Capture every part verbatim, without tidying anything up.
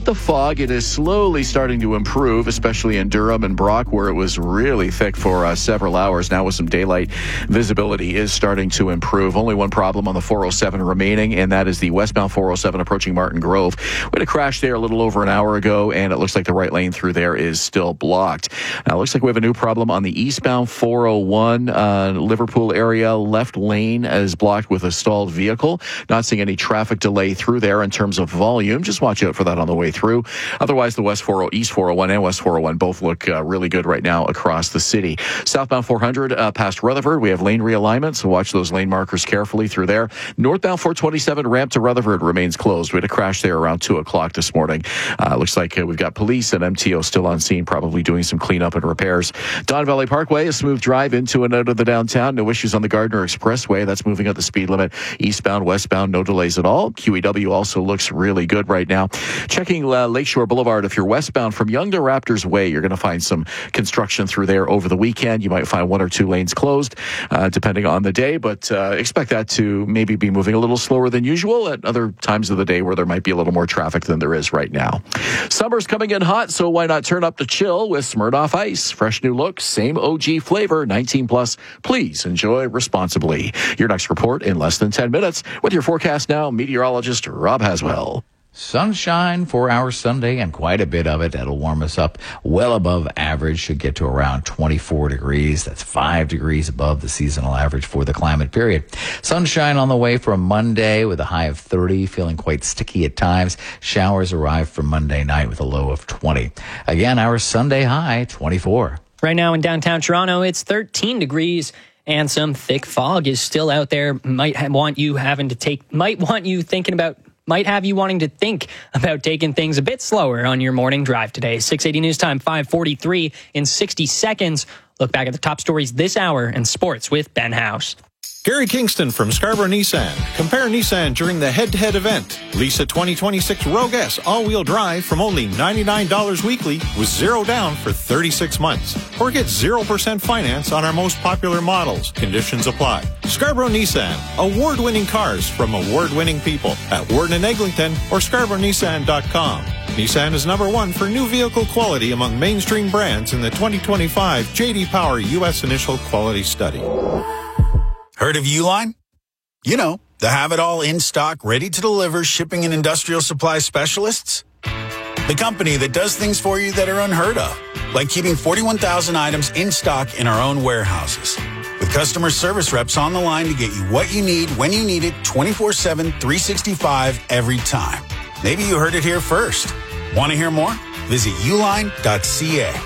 the fog, it is slowly starting to improve, especially in Durham and Brock, where it was really thick for uh, several hours. Now with some daylight, visibility is starting to improve. Only one problem on the four oh seven remaining, and that is the westbound four oh seven approaching Martin Grove. We had a crash there a little over an hour ago, and it looks like the right lane through there is still blocked. Now, it looks like we have a new problem on the eastbound four oh one uh, Liverpool area. Left lane is blocked with a stalled vehicle. Not seeing any traffic delay through there in terms of volume. Just watch out for that on the way through. Otherwise, the West four oh, East four oh one and West four oh one both look uh, really good right now across the city. Southbound four hundred uh, past Rutherford, we have lane realignment, so watch those lane markers carefully through there. Northbound four twenty-seven ramp to Rutherford remains closed. We had a crash there around two o'clock this morning. Uh, looks like uh, we've got police and M T O still on scene, probably doing some cleanup and repairs. Don Valley Parkway, a smooth drive into and out of the downtown. No issues on the Gardner Expressway. That's moving at the speed limit. Eastbound, westbound, no delays at all. Q E W also looks really good right now. Checking uh, Lakeshore Boulevard, if you're westbound from Yonge to Raptors Way, you're going to find some construction through there over the weekend. You might find one or two lanes closed, uh, depending on the day, but uh, expect that to maybe be moving a little slower than usual at other times of the day where there might be a little more traffic than there is right now. Summer's coming in hot, so why not turn up the chill with Smirnoff Ice? Fresh new look, same O G flavor, nineteen plus. Please enjoy responsibly. Your next report in less than ten minutes with your forecast now, meteorologist Rob Haswell. Sunshine for our Sunday, and quite a bit of it. That'll warm us up well above average. Should get to around twenty-four degrees. That's five degrees above the seasonal average for the climate period. Sunshine on the way for Monday with a high of thirty, feeling quite sticky at times. Showers arrive for Monday night with a low of twenty. Again, our Sunday high, twenty-four. Right now in downtown Toronto, it's thirteen degrees. And some thick fog is still out there. Might ha- want you having to take, might want you thinking about, might have you wanting to think about taking things a bit slower on your morning drive today. six eighty News Time, five forty-three in sixty seconds. Look back at the top stories this hour in sports with Ben House. Gary Kingston from Scarborough Nissan. Compare Nissan during the head-to-head event. Lease a twenty twenty-six Rogue S all-wheel drive from only ninety-nine dollars weekly with zero down for thirty-six months. Or get zero percent finance on our most popular models. Conditions apply. Scarborough Nissan. Award-winning cars from award-winning people at Warden and Eglinton or scarborough nissan dot com. Nissan is number one for new vehicle quality among mainstream brands in the twenty twenty-five J D Power U S Initial Quality Study. Heard of Uline? You know, the have-it-all in-stock, ready-to-deliver shipping and industrial supply specialists. The company that does things for you that are unheard of, like keeping forty-one thousand items in stock in our own warehouses. With customer service reps on the line to get you what you need, when you need it, twenty-four seven, three sixty-five, every time. Maybe you heard it here first. Want to hear more? Visit uline dot c a.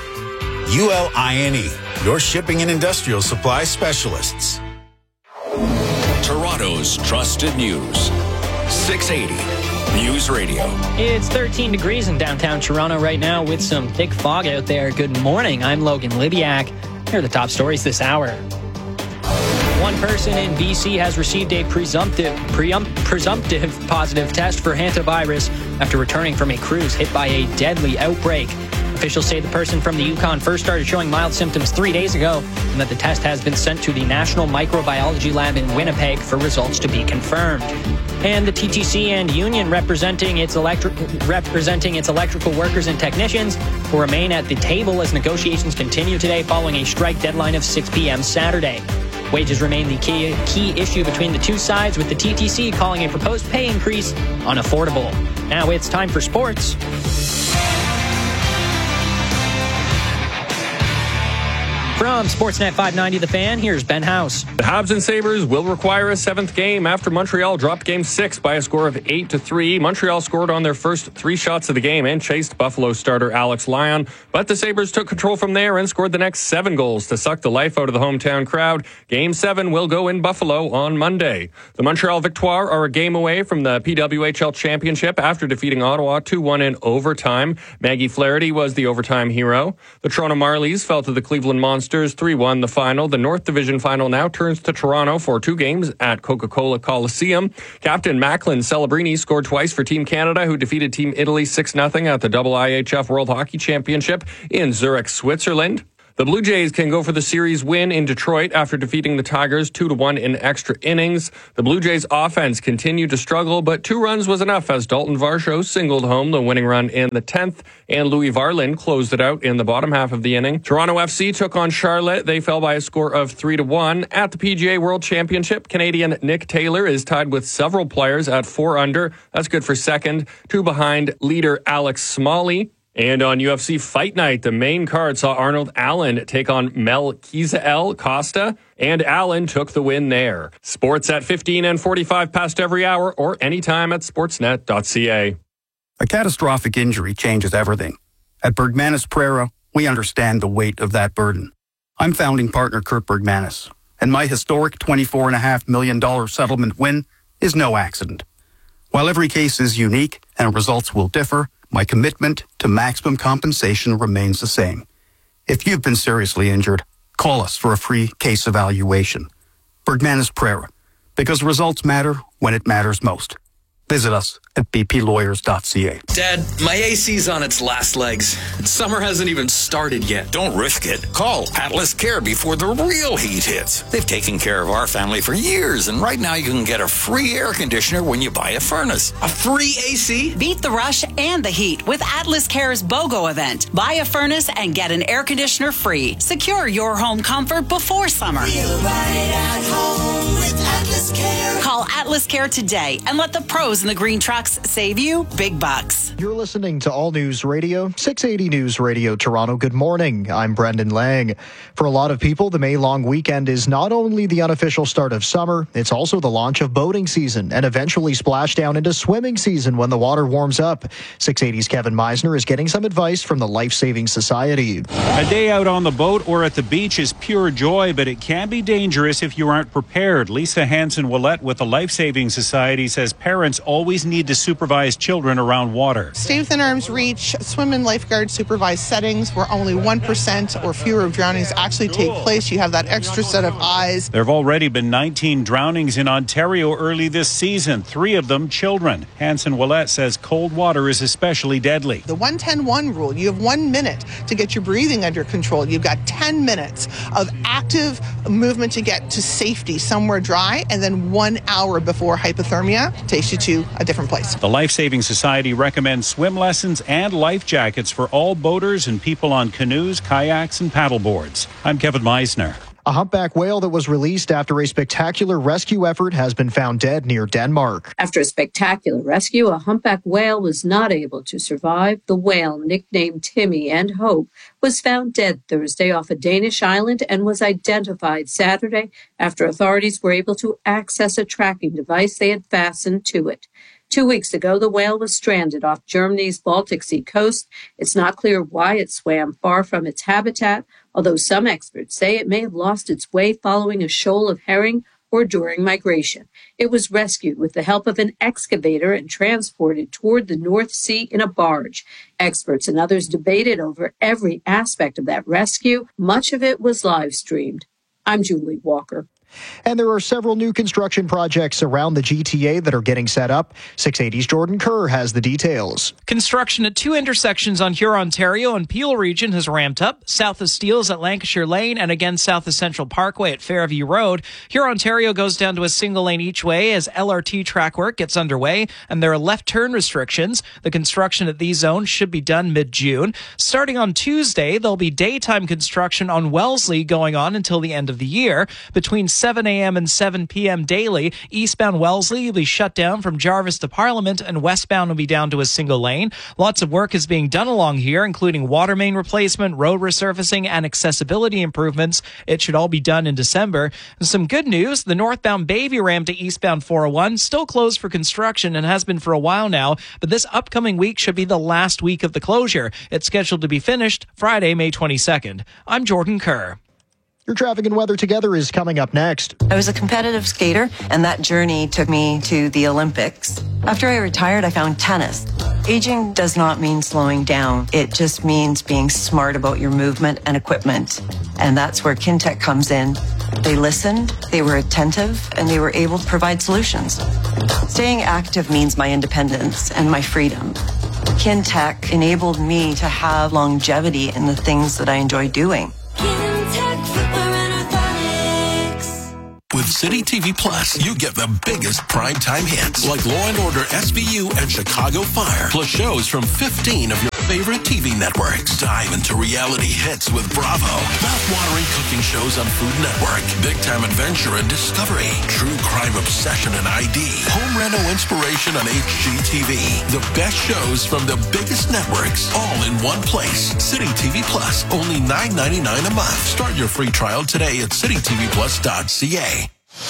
U L I N E, your shipping and industrial supply specialists. Toronto's trusted news. six eighty News Radio. It's thirteen degrees in downtown Toronto right now with some thick fog out there. Good morning. I'm Logan Libiak. Here are the top stories this hour. One person in B C has received a presumptive, preum, presumptive positive test for hantavirus after returning from a cruise hit by a deadly outbreak. Officials say the person from the Yukon first started showing mild symptoms three days ago and that the test has been sent to the National Microbiology Lab in Winnipeg for results to be confirmed. And the T T C and union representing its, electric, representing its electrical workers and technicians will remain at the table as negotiations continue today following a strike deadline of six p.m. Saturday. Wages remain the key, key issue between the two sides, with the T T C calling a proposed pay increase unaffordable. Now it's time for sports. From Sportsnet five ninety The Fan, here's Ben House. The Habs and Sabres will require a seventh game after Montreal dropped Game six by a score of eight to three. Montreal scored on their first three shots of the game and chased Buffalo starter Alex Lyon, but the Sabres took control from there and scored the next seven goals to suck the life out of the hometown crowd. Game seven will go in Buffalo on Monday. The Montreal Victoire are a game away from the P W H L Championship after defeating Ottawa two one in overtime. Maggie Flaherty was the overtime hero. The Toronto Marlies fell to the Cleveland Monsters three one the final. The North Division final now turns to Toronto for two games at Coca-Cola Coliseum. Captain Macklin Celebrini scored twice for Team Canada, who defeated Team Italy six nothing at the I I H F World Hockey Championship in Zurich, Switzerland. The Blue Jays can go for the series win in Detroit after defeating the Tigers two to one in extra innings. The Blue Jays offense continued to struggle, but two runs was enough as Dalton Varsho singled home the winning run in the tenth, and Louis Varlin closed it out in the bottom half of the inning. Toronto F C took on Charlotte. They fell by a score of three to one. At the P G A World Championship, Canadian Nick Taylor is tied with several players at four under. That's good for second. Two behind leader Alex Smalley. And on U F C Fight Night, the main card saw Arnold Allen take on Melquizael Costa, and Allen took the win there. Sports at fifteen and forty-five past every hour or anytime at sportsnet dot c a. A catastrophic injury changes everything. At Bergmanis Prera, we understand the weight of that burden. I'm founding partner Kurt Bergmanis, and my historic twenty-four point five million dollars settlement win is no accident. While every case is unique and results will differ, my commitment to maximum compensation remains the same. If you've been seriously injured, call us for a free case evaluation. Bergmanis Prera, because results matter when it matters most. Visit us at b p lawyers dot c a. Dad, my A C's on its last legs. Summer hasn't even started yet. Don't risk it. Call Atlas Care before the real heat hits. They've taken care of our family for years, and right now you can get a free air conditioner when you buy a furnace. A free A C? Beat the rush and the heat with Atlas Care's BOGO event. Buy a furnace and get an air conditioner free. Secure your home comfort before summer. Feel right at home with Atlas Care. Call Atlas Care today and let the pros in the green trucks save you big bucks. You're listening to All News Radio, six eighty News Radio Toronto. Good morning. I'm Brendan Lang. For a lot of people, the May long weekend is not only the unofficial start of summer, it's also the launch of boating season and eventually splashdown into swimming season when the water warms up. six eighty's Kevin Meisner is getting some advice from the Life Saving Society. A day out on the boat or at the beach is pure joy, but it can be dangerous if you aren't prepared. Lisa Hansen-Willette with the Life Saving Society says parents always need to supervise children around water. Stay within arm's reach, swim in lifeguard supervised settings where only one percent or fewer of drownings actually take place. You have that extra set of eyes. There have already been nineteen drownings in Ontario early this season, three of them children. Hansen-Willette says cold water is especially deadly. The one ten one rule, you have one minute to get your breathing under control. You've got ten minutes of active movement to get to safety somewhere dry, and then one hour before hypothermia takes you to a different place. The Life Saving Society recommends swim lessons and life jackets for all boaters and people on canoes, kayaks, and paddleboards. I'm Kevin Meisner. A humpback whale that was released after a spectacular rescue effort has been found dead near Denmark. After a spectacular rescue, a humpback whale was not able to survive. The whale, nicknamed Timmy and Hope, was found dead Thursday off a Danish island and was identified Saturday after authorities were able to access a tracking device they had fastened to it. Two weeks ago, the whale was stranded off Germany's Baltic Sea coast. It's not clear why it swam far from its habitat, although some experts say it may have lost its way following a shoal of herring or during migration. It was rescued with the help of an excavator and transported toward the North Sea in a barge. Experts and others debated over every aspect of that rescue. Much of it was live streamed. I'm Julie Walker. And there are several new construction projects around the G T A that are getting set up. six eighty's Jordan Kerr has the details. Construction at two intersections on Huron-Ontario and Peel region has ramped up. South of Steeles at Lancashire Lane and again south of Central Parkway at Fairview Road. Huron-Ontario goes down to a single lane each way as L R T track work gets underway, and there are left turn restrictions. The construction at these zones should be done mid-June. Starting on Tuesday, there'll be daytime construction on Wellesley going on until the end of the year. Between seven a.m. and seven p.m. daily, eastbound Wellesley will be shut down from Jarvis to Parliament, and westbound will be down to a single lane. Lots of work is being done along here, including water main replacement, road resurfacing, and accessibility improvements. It should all be done in December. And some good news, the northbound Bayview ramp to eastbound four oh one still closed for construction and has been for a while now, but this upcoming week should be the last week of the closure. It's scheduled to be finished Friday, May twenty-second. I'm Jordan Kerr. Your traffic and weather together is coming up next. I was a competitive skater, and that journey took me to the Olympics. After I retired, I found tennis. Aging does not mean slowing down. It just means being smart about your movement and equipment. And that's where Kintec comes in. They listened, they were attentive, and they were able to provide solutions. Staying active means my independence and my freedom. Kintec enabled me to have longevity in the things that I enjoy doing. City T V Plus, you get the biggest primetime hits like Law and Order S V U and Chicago Fire, plus shows from fifteen of your favorite T V networks. Dive into reality hits with Bravo, mouth-watering cooking shows on Food Network, big-time adventure and discovery, true crime obsession and I D, home reno inspiration on H G T V. The best shows from the biggest networks, all in one place. City T V Plus, only nine ninety-nine a month. Start your free trial today at city t v plus dot c a.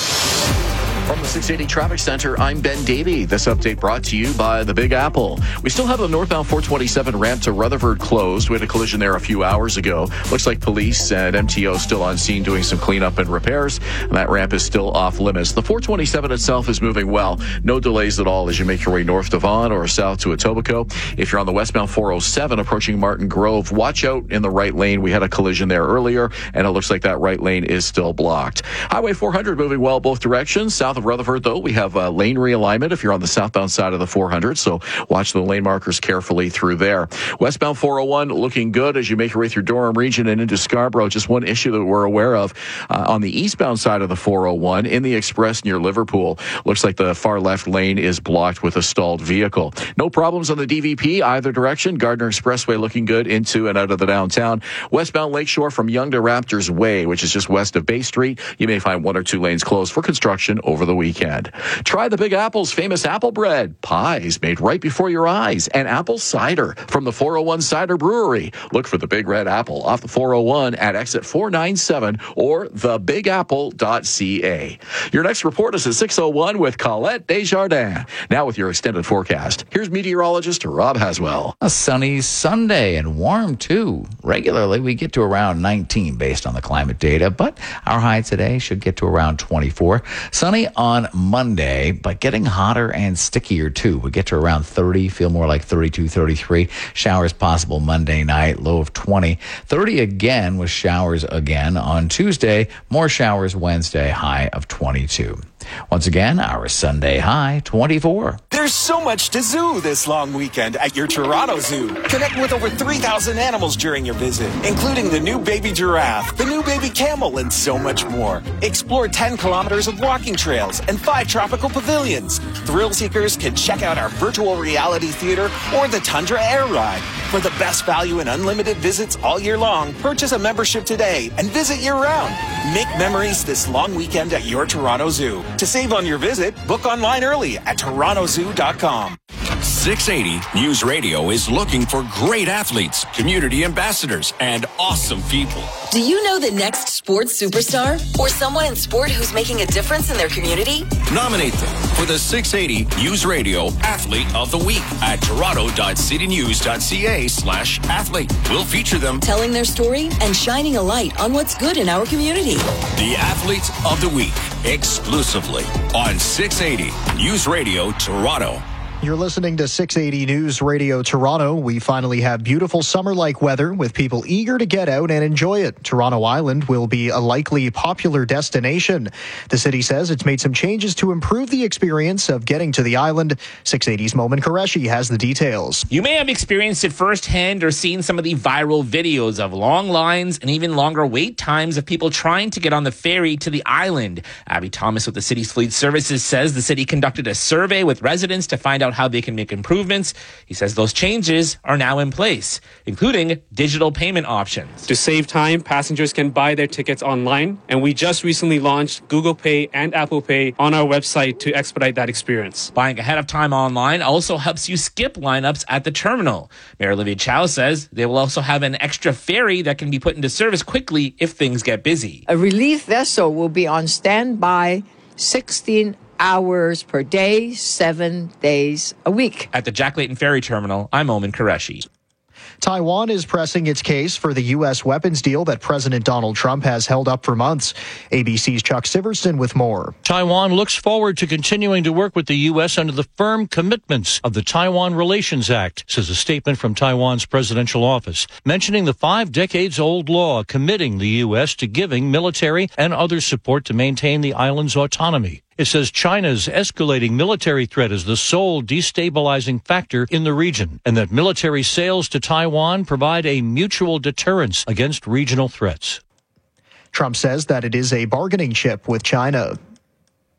From the six eighty Traffic Center, I'm Ben Davey. This update brought to you by the Big Apple. We still have the northbound four twenty-seven ramp to Rutherford closed. We had a collision there a few hours ago. Looks like police and M T O still on scene doing some cleanup and repairs, and that ramp is still off limits. The four twenty-seven itself is moving well. No delays at all as you make your way north to Vaughan or south to Etobicoke. If you're on the westbound four oh seven approaching Martin Grove, watch out in the right lane. We had a collision there earlier, and it looks like that right lane is still blocked. Highway four hundred moving well both directions. South of Rutherford, though, we have uh, lane realignment if you're on the southbound side of the four hundred, so watch the lane markers carefully through there. Westbound four oh one looking good as you make your way through Durham region and into Scarborough. Just one issue that we're aware of uh, on the eastbound side of the four oh one in the express near Liverpool. Looks like the far left lane is blocked with a stalled vehicle. No problems on the D V P either direction. Gardner Expressway looking good into and out of the downtown. Westbound Lakeshore from Yonge to Raptors Way, which is just west of Bay Street. You may find one or two lanes closed for construction over the weekend. Try the Big Apple's famous apple bread, pies made right before your eyes, and apple cider from the four oh one Cider Brewery. Look for the Big Red Apple off the four oh one at exit four ninety-seven or the big apple dot c a. Your next report is at six oh one with Colette Desjardins. Now with your extended forecast, here's meteorologist Rob Haswell. A sunny Sunday and warm too. Regularly we get to around nineteen based on the climate data, but our high today should get to around twenty-four. Sunny on Monday, but getting hotter and stickier too. We get to around thirty, feel more like thirty-two, thirty-three. Showers possible Monday night, low of twenty. thirty again with showers again on Tuesday. More showers Wednesday, high of twenty-two. Once again, our Sunday high, twenty-four. There's so much to zoo this long weekend at your Toronto Zoo. Connect with over three thousand animals during your visit, including the new baby giraffe, the new baby camel, and so much more. Explore ten kilometers of walking trails and five tropical pavilions. Thrill seekers can check out our virtual reality theater or the Tundra Air Ride. For the best value and unlimited visits all year long, purchase a membership today and visit year-round. Make memories this long weekend at your Toronto Zoo. To save on your visit, book online early at toronto zoo dot com. six eighty News Radio is looking for great athletes, community ambassadors, and awesome people. Do you know the next sports superstar? Or someone in sport who's making a difference in their community? Nominate them for the six eighty News Radio Athlete of the Week at toronto dot city news dot c a slash athlete. We'll feature them telling their story and shining a light on what's good in our community. The Athlete of the Week, exclusively on six eighty News Radio Toronto. You're listening to six eighty News Radio Toronto. We finally have beautiful summer-like weather with people eager to get out and enjoy it. Toronto Island will be a likely popular destination. The city says it's made some changes to improve the experience of getting to the island. six eighty's Momin Qureshi has the details. You may have experienced it firsthand or seen some of the viral videos of long lines and even longer wait times of people trying to get on the ferry to the island. Abby Thomas with the city's fleet services says the city conducted a survey with residents to find out how they can make improvements. He says those changes are now in place, including digital payment options. To save time, passengers can buy their tickets online, and we just recently launched Google Pay and Apple Pay on our website to expedite that experience. Buying ahead of time online also helps you skip lineups at the terminal. Mayor Olivia Chow says they will also have an extra ferry that can be put into service quickly if things get busy. A relief vessel will be on standby sixteen hours per day, seven days a week. At the Jack Layton Ferry Terminal, I'm Momin Qureshi. Taiwan is pressing its case for the U S weapons deal that President Donald Trump has held up for months. A B C's Chuck Siverston with more. Taiwan looks forward to continuing to work with the U S under the firm commitments of the Taiwan Relations Act, says a statement from Taiwan's presidential office, mentioning the five decades old law committing the U S to giving military and other support to maintain the island's autonomy. It says China's escalating military threat is the sole destabilizing factor in the region, and that military sales to Taiwan provide a mutual deterrence against regional threats. Trump says that it is a bargaining chip with China.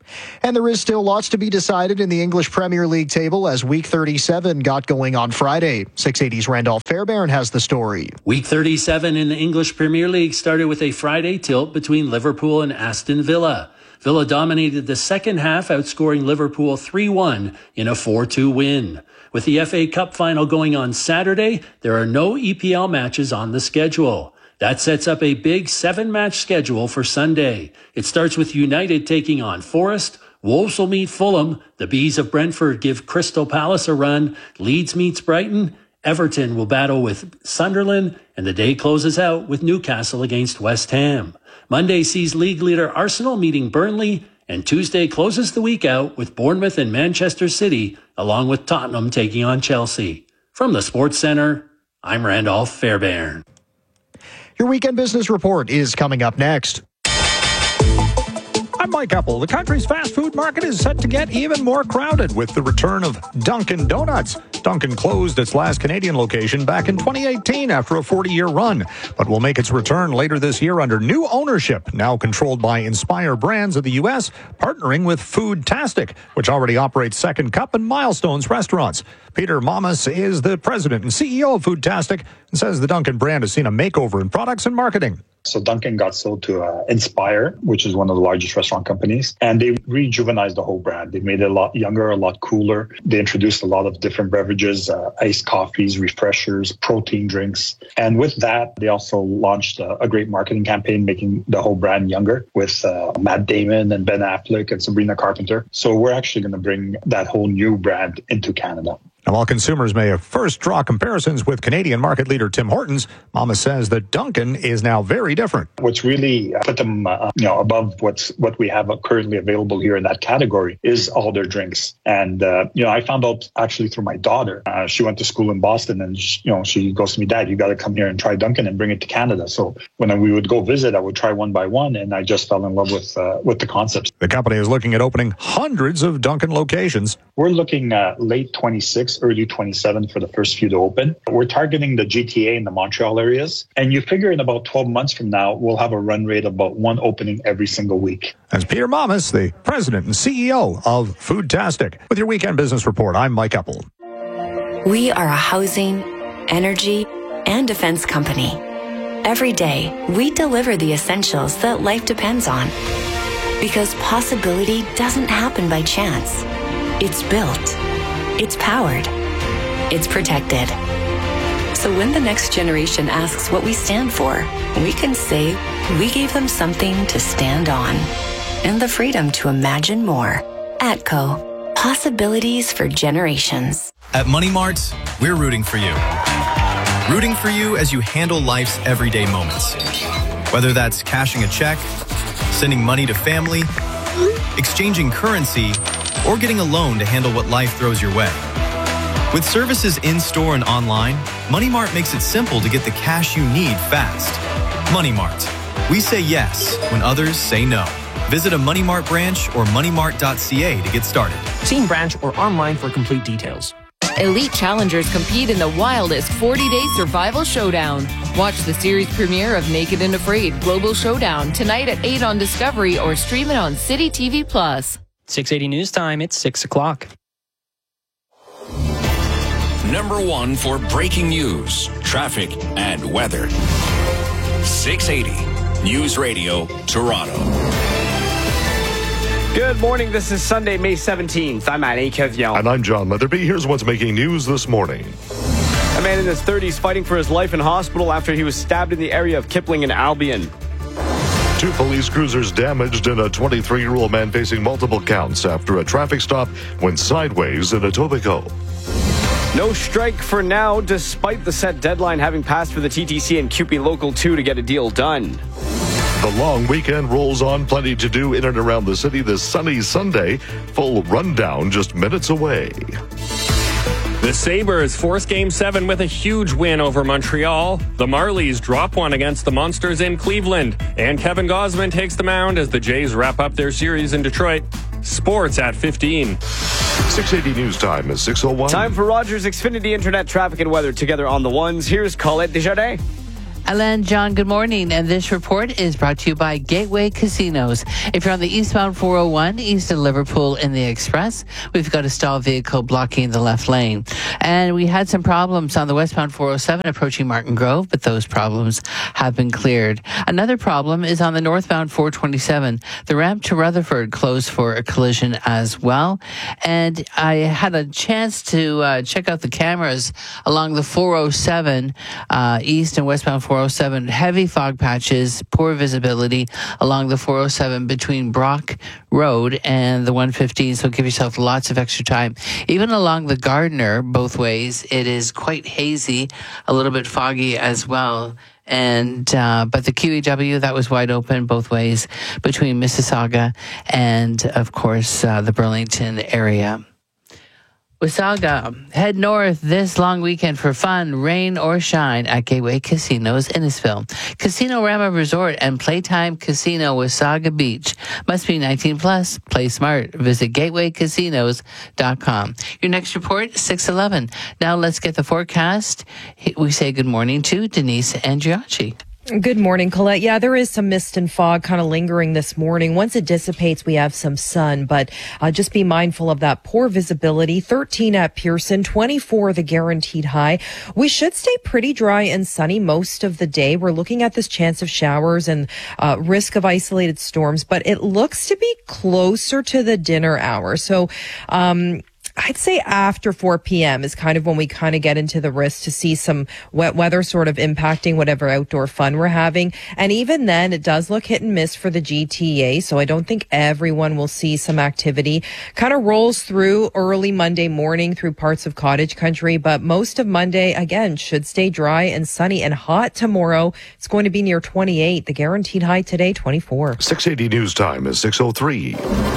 And there is still lots to be decided in the English Premier League table as Week thirty-seven got going on Friday. six eighty's Randolph Fairbairn has the story. Week thirty-seven in the English Premier League started with a Friday tilt between Liverpool and Aston Villa. Villa dominated the second half, outscoring Liverpool three one in a four two win. With the F A Cup final going on Saturday, there are no E P L matches on the schedule. That sets up a big seven-match schedule for Sunday. It starts with United taking on Forest, Wolves will meet Fulham, the Bees of Brentford give Crystal Palace a run, Leeds meets Brighton, Everton will battle with Sunderland, and the day closes out with Newcastle against West Ham. Monday sees league leader Arsenal meeting Burnley, and Tuesday closes the week out with Bournemouth and Manchester City, along with Tottenham taking on Chelsea. From the Sports Center, I'm Randolph Fairbairn. Your weekend business report is coming up next. I'm Mike Apple. The country's fast food market is set to get even more crowded with the return of Dunkin' Donuts. Dunkin' closed its last Canadian location back in twenty eighteen after a forty-year run, but will make its return later this year under new ownership, now controlled by Inspire Brands of the U S, partnering with Foodtastic, which already operates Second Cup and Milestones restaurants. Peter Mamas is the president and C E O of Foodtastic and says the Dunkin' brand has seen a makeover in products and marketing. So Dunkin' got sold to uh, Inspire, which is one of the largest restaurant companies, and they rejuvenized the whole brand. They made it a lot younger, a lot cooler. They introduced a lot of different beverages, uh, iced coffees, refreshers, protein drinks. And with that, they also launched a, a great marketing campaign, making the whole brand younger with uh, Matt Damon and Ben Affleck and Sabrina Carpenter. So we're actually going to bring that whole new brand into Canada. Now, while consumers may have first draw comparisons with Canadian market leader Tim Hortons, Mama says that Dunkin' is now very different. What's really put them uh, you know, above what's what we have currently available here in that category is all their drinks. And, uh, you know, I found out actually through my daughter. Uh, she went to school in Boston and, she, you know, she goes to me, Dad, you got to come here and try Dunkin' and bring it to Canada. So when we would go visit, I would try one by one, and I just fell in love with, uh, with the concepts. The company is looking at opening hundreds of Dunkin' locations. We're looking at late twenty-six, early twenty-seven for the first few to open. We're targeting the G T A and the Montreal areas. And you figure in about twelve months from now, we'll have a run rate of about one opening every single week. As Peter Mamas, the president and C E O of Foodtastic. With your weekend business report, I'm Mike Apple. We are a housing, energy, and defense company. Every day, we deliver the essentials that life depends on. Because possibility doesn't happen by chance. It's built. It's powered. It's protected. So when the next generation asks what we stand for, we can say we gave them something to stand on and the freedom to imagine more. ATCO. Possibilities for generations. At Money Mart, we're rooting for you. Rooting for you as you handle life's everyday moments. Whether that's cashing a check, sending money to family, exchanging currency, or getting a loan to handle what life throws your way. With services in-store and online, Money Mart makes it simple to get the cash you need fast. Money Mart. We say yes when others say no. Visit a Money Mart branch or money mart dot c a to get started. See in branch or online for complete details. Elite challengers compete in the wildest forty-day survival showdown. Watch the series premiere of Naked and Afraid Global Showdown tonight at eight on Discovery or stream it on City T V Plus. six eighty News Time, it's six o'clock. Number one for breaking news, traffic, and weather. six eighty News Radio, Toronto. Good morning. This is Sunday, May seventeenth. I'm Annie Kevion. And I'm John Leatherby. Here's what's making news this morning. A man in his thirties fighting for his life in hospital after he was stabbed in the area of Kipling and Albion. Two police cruisers damaged and a twenty-three-year-old man facing multiple counts after a traffic stop went sideways in Etobicoke. No strike for now, despite the set deadline having passed for the T T C and C U P E Local two to get a deal done. The long weekend rolls on. Plenty to do in and around the city this sunny Sunday. Full rundown just minutes away. The Sabres force Game seven with a huge win over Montreal. The Marlies drop one against the Monsters in Cleveland. And Kevin Gausman takes the mound as the Jays wrap up their series in Detroit. Sports at fifteen. six eighty News Time is six oh one. Time for Rogers Xfinity Internet traffic and weather together on the ones. Here's Colette Desjardins. Alan, John, good morning. And this report is brought to you by Gateway Casinos. If you're on the eastbound four oh one, east of Liverpool in the Express, we've got a stalled vehicle blocking the left lane. And we had some problems on the westbound four oh seven approaching Martin Grove, but those problems have been cleared. Another problem is on the northbound four twenty-seven. The ramp to Rutherford closed for a collision as well. And I had a chance to uh, check out the cameras along the four oh seven, uh, east and westbound four oh seven. Heavy fog patches, poor visibility along the four oh seven between Brock Road and the one fifteen. So give yourself lots of extra time. Even along the Gardiner, both ways, it is quite hazy, a little bit foggy as well. And uh, but the Q E W, that was wide open both ways between Mississauga and, of course, uh, the Burlington area. Wasaga, head north this long weekend for fun, rain or shine at Gateway Casinos, Innisfil. Casino Rama Resort and Playtime Casino, Wasaga Beach. Must be nineteen plus. Play smart. Visit gateway casinos dot com. Your next report, six eleven. Now let's get the forecast. We say good morning to Denise Andriachi. Good morning, Colette. Yeah, there is some mist and fog kind of lingering this morning. Once it dissipates, we have some sun, but uh, just be mindful of that poor visibility. thirteen at Pearson, twenty-four the guaranteed high. We should stay pretty dry and sunny most of the day. We're looking at this chance of showers and uh, risk of isolated storms, but it looks to be closer to the dinner hour. So, um, I'd say after four p.m. is kind of when we kind of get into the risk to see some wet weather sort of impacting whatever outdoor fun we're having. And even then, it does look hit and miss for the G T A. So I don't think everyone will see some activity. Kind of rolls through early Monday morning through parts of cottage country. But most of Monday, again, should stay dry and sunny and hot tomorrow. It's going to be near twenty-eight. The guaranteed high today, twenty-four. six eighty News Time is six oh three.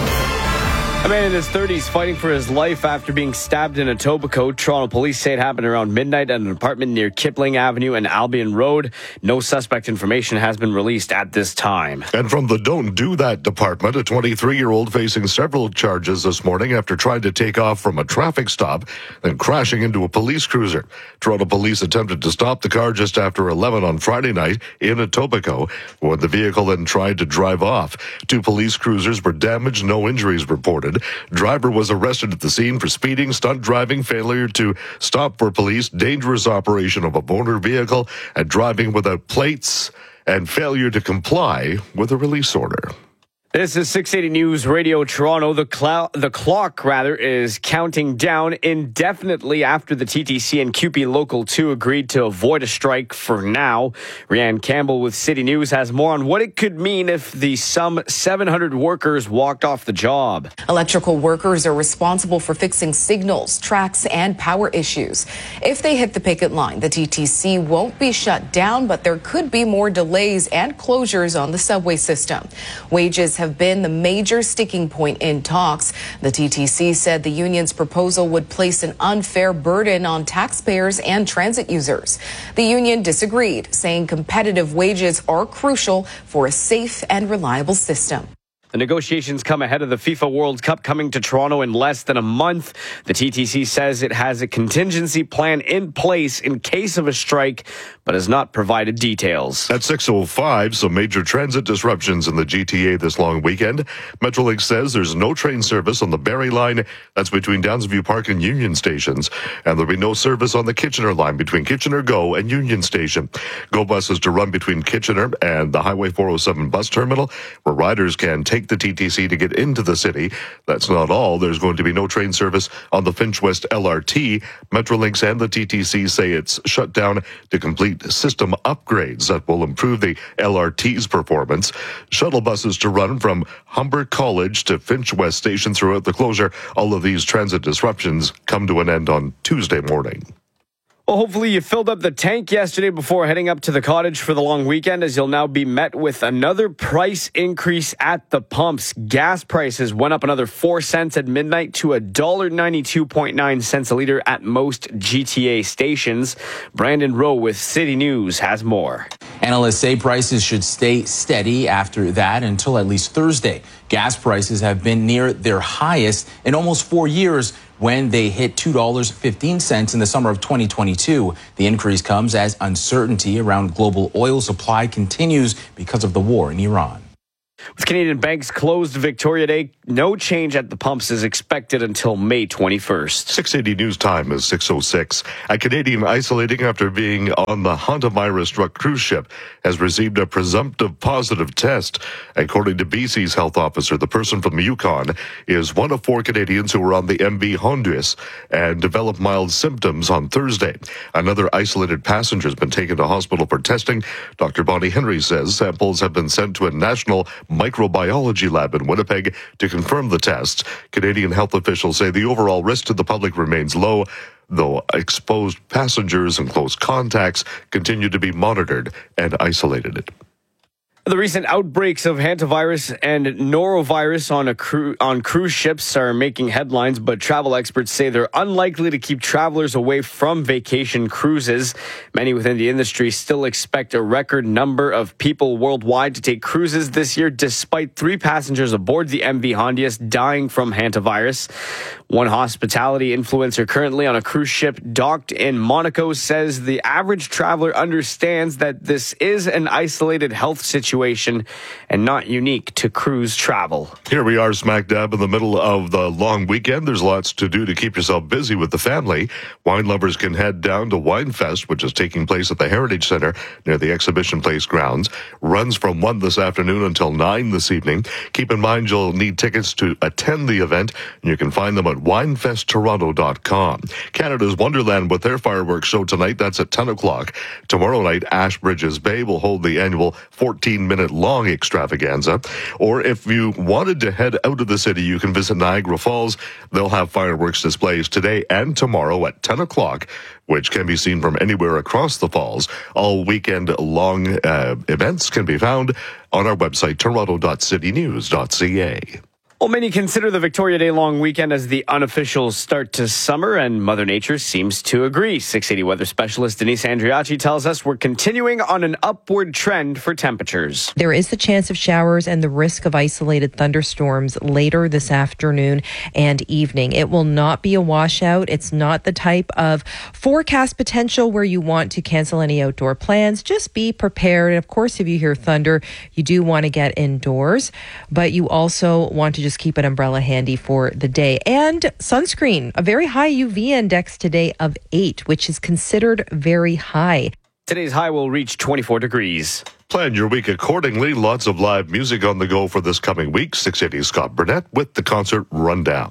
A man in his thirties fighting for his life after being stabbed in Etobicoke. Toronto police say it happened around midnight at an apartment near Kipling Avenue and Albion Road. No suspect information has been released at this time. And from the Don't Do That department, a twenty-three-year-old facing several charges this morning after trying to take off from a traffic stop and crashing into a police cruiser. Toronto police attempted to stop the car just after eleven on Friday night in Etobicoke when the vehicle then tried to drive off. Two police cruisers were damaged, no injuries reported. Driver was arrested at the scene for speeding, stunt driving, failure to stop for police, dangerous operation of a motor vehicle, and driving without plates, and failure to comply with a release order. This is six eighty News Radio Toronto. The, clou- the clock, rather, is counting down indefinitely after the T T C and C U P E Local two agreed to avoid a strike for now. Rianne Campbell with City News has more on what it could mean if the some seven hundred workers walked off the job. Electrical workers are responsible for fixing signals, tracks, and power issues. If they hit the picket line, the T T C won't be shut down, but there could be more delays and closures on the subway system. Wages have have been the major sticking point in talks. The T T C said the union's proposal would place an unfair burden on taxpayers and transit users. The union disagreed, saying competitive wages are crucial for a safe and reliable system. The negotiations come ahead of the FIFA World Cup coming to Toronto in less than a month. The T T C says it has a contingency plan in place in case of a strike, but has not provided details. At six oh five, some major transit disruptions in the G T A this long weekend. Metrolink says there's no train service on the Barrie line, that's between Downsview Park and Union stations, and there'll be no service on the Kitchener line between Kitchener Go and Union Station. Go buses to run between Kitchener and the Highway four oh seven bus terminal, where riders can take the T T C to get into the city. That's not all. There's going to be no train service on the Finch West L R T. Metrolinx and the T T C say it's shut down to complete system upgrades that will improve the L R T's performance. Shuttle buses to run from Humber College to Finch West Station throughout the closure. All of these transit disruptions come to an end on Tuesday morning. Well, hopefully you filled up the tank yesterday before heading up to the cottage for the long weekend, as you'll now be met with another price increase at the pumps. Gas prices went up another four cents at midnight to one dollar ninety-two point nine cents a litre at most G T A stations. Brandon Rowe with City News has more. Analysts say prices should stay steady after that until at least Thursday. Gas prices have been near their highest in almost four years, when they hit two dollars and fifteen cents in the summer of twenty twenty-two. The increase comes as uncertainty around global oil supply continues because of the war in Iran. With Canadian banks closed Victoria Day, no change at the pumps is expected until May twenty-first. six eighty News Time is six oh six. A Canadian isolating after being on the hantavirus-struck cruise ship has received a presumptive positive test. According to B C's health officer, the person from Yukon is one of four Canadians who were on the M V Honduras and developed mild symptoms on Thursday. Another isolated passenger has been taken to hospital for testing. Doctor Bonnie Henry says samples have been sent to a national microbiology lab in Winnipeg to confirm the tests. Canadian health officials say the overall risk to the public remains low, though exposed passengers and close contacts continue to be monitored and isolated. The recent outbreaks of hantavirus and norovirus on a cru- on cruise ships are making headlines, but travel experts say they're unlikely to keep travelers away from vacation cruises. Many within the industry still expect a record number of people worldwide to take cruises this year, despite three passengers aboard the M V Honduras dying from hantavirus. One hospitality influencer currently on a cruise ship docked in Monaco says the average traveler understands that this is an isolated health situation and not unique to cruise travel. Here we are smack dab in the middle of the long weekend. There's lots to do to keep yourself busy with the family. Wine lovers can head down to Winefest, which is taking place at the Heritage Center near the Exhibition Place grounds. Runs from one this afternoon until nine this evening. Keep in mind you'll need tickets to attend the event, and you can find them at winefest toronto dot com. Canada's Wonderland with their fireworks show tonight. That's at ten o'clock. Tomorrow night, Ashbridges Bay will hold the annual fourteen-minute long extravaganza. Or if you wanted to head out of the city, you can visit Niagara Falls. They'll have fireworks displays today and tomorrow at ten o'clock, which can be seen from anywhere across the falls. All weekend-long uh, events can be found on our website, toronto dot city news dot c a. Well, many consider the Victoria Day long weekend as the unofficial start to summer, and Mother Nature seems to agree. six eighty weather specialist Denise Andriachi tells us we're continuing on an upward trend for temperatures. There is the chance of showers and the risk of isolated thunderstorms later this afternoon and evening. It will not be a washout. It's not the type of forecast potential where you want to cancel any outdoor plans. Just be prepared. And of course, if you hear thunder, you do want to get indoors, but you also want to just keep an umbrella handy for the day. And sunscreen, a very high U V index today of eight, which is considered very high. Today's high will reach twenty-four degrees. Plan your week accordingly. Lots of live music on the go for this coming week. six eighty Scott Burnett with the concert rundown.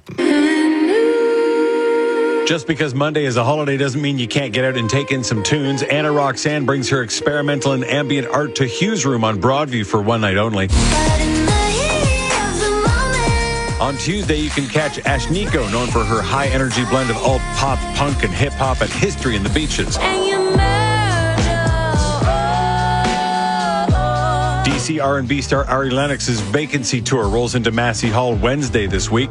Just because Monday is a holiday doesn't mean you can't get out and take in some tunes. Anna Roxanne brings her experimental and ambient art to Hughes Room on Broadview for one night only. On Tuesday, you can catch Ashniko, known for her high-energy blend of alt pop, punk, and hip-hop at History in the Beaches. D C R and B star Ari Lennox's Vacancy Tour rolls into Massey Hall Wednesday this week.